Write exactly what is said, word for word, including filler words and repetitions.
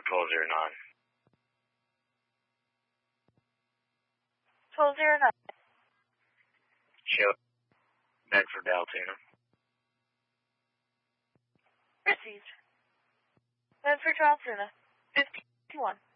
twelve zero nine. twelve zero nine. Show. Bedford, Altoona. Received. Bedford, Altoona. fifty-one.